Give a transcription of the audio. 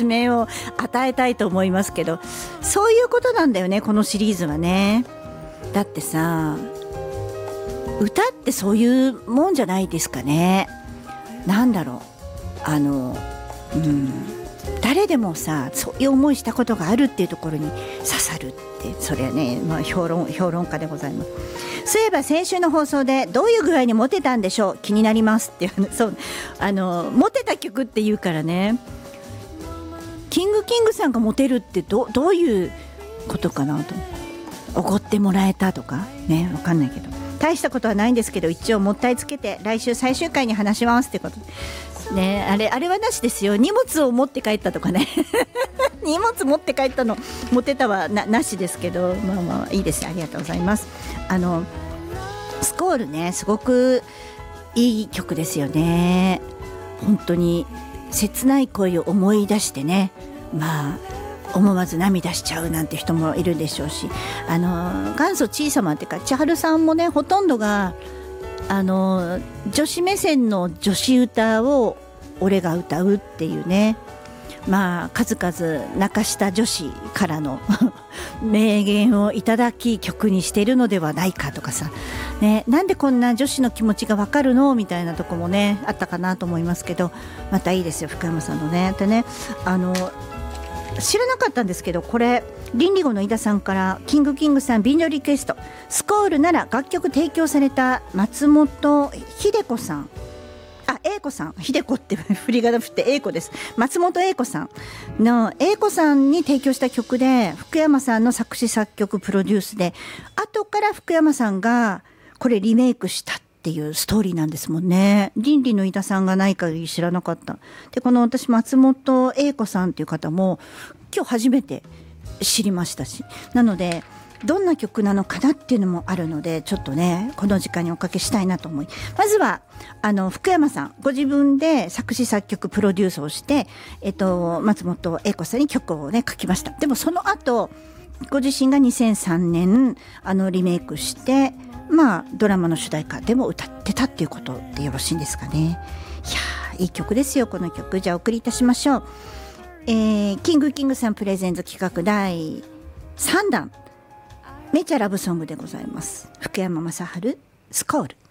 明を与えたいと思いますけど、そういうことなんだよね、このシリーズはね。だってさ、歌ってそういうもんじゃないですかね。なんだろう、誰でもさ、そういう思いしたことがあるっていうところに刺さるって、それはね、評論家でございます。そういえば先週の放送でどういう具合にモテたんでしょう、気になりますっていう、そう、モテた曲っていうからね、キングさんがモテるってどういうことかなと。おごってもらえたとかね、わかんないけど、大したことはないんですけど、一応もったいつけて来週最終回に話しますってことね。あれはなしですよ。荷物を持って帰ったとかね荷物持って帰ったのモテたは なしですけど、まあいいです。ありがとうございます。スコールね、すごくいい曲ですよね。本当に切ない恋を思い出してね、まあ思わず涙しちゃうなんて人もいるでしょうし、元祖ちいさまっていうか千春さんもね、ほとんどが女子目線の女子歌を俺が歌うっていうね、まあ数々泣かした女子からの名言をいただき曲にしているのではないかとかさ、ね、なんでこんな女子の気持ちが分かるのみたいなとこもねあったかなと思いますけど、またいいですよ福山さんのね。でね、知らなかったんですけど、これリンリゴの井田さんからキングさん便乗リクエスト、スコールなら楽曲提供された松本秀子さん、英子さん、秀子って振り仮名振って英子です。松本英子さんの英子さんに提供した曲で、福山さんの作詞作曲プロデュースで、後から福山さんがこれリメイクしたっていうストーリーなんですもんね。倫理の井田さんがない限り知らなかった。で、この私松本英子さんっていう方も今日初めて知りましたし、なのでどんな曲なのかなっていうのもあるので、ちょっとねこの時間におかけしたいなと思い、まずは福山さんご自分で作詞作曲プロデュースをして、松本英子さんに曲をね書きました。でもその後ご自身が2003年リメイクして、まあドラマの主題歌でも歌ってたっていうことでよろしいんですかね。いやー、いい曲ですよこの曲。じゃあお送りいたしましょう。キングさんプレゼント企画第3弾めちゃラブソングでございます。福山雅治スコール。